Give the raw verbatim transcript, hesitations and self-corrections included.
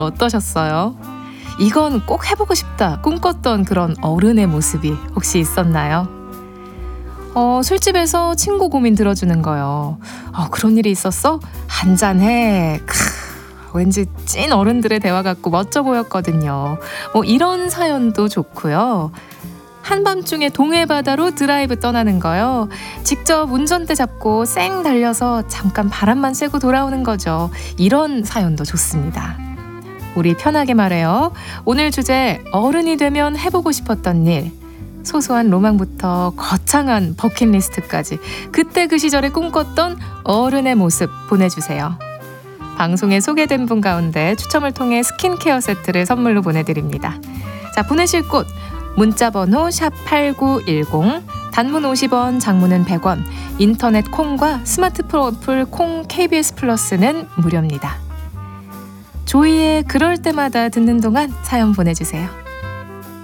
어떠셨어요? 이건 꼭 해보고 싶다 꿈꿨던 그런 어른의 모습이 혹시 있었나요? 어, 술집에서 친구 고민 들어주는 거요. 어, 그런 일이 있었어? 한잔해. 크, 왠지 찐 어른들의 대화 같고 멋져 보였거든요. 뭐 이런 사연도 좋고요. 한밤중에 동해바다로 드라이브 떠나는 거요. 직접 운전대 잡고 쌩 달려서 잠깐 바람만 쐬고 돌아오는 거죠. 이런 사연도 좋습니다. 우리 편하게 말해요. 오늘 주제 어른이 되면 해보고 싶었던 일. 소소한 로망부터 거창한 버킷리스트까지 그때 그 시절에 꿈꿨던 어른의 모습 보내주세요. 방송에 소개된 분 가운데 추첨을 통해 스킨케어 세트를 선물로 보내드립니다. 자, 보내실 곳 문자번호 샵 팔구일공, 단문 오십 원, 장문은 백 원, 인터넷 콩과 스마트폰 어플 콩 케이비에스 플러스는 무료입니다. 조이의 그럴 때마다 듣는 동안 사연 보내주세요.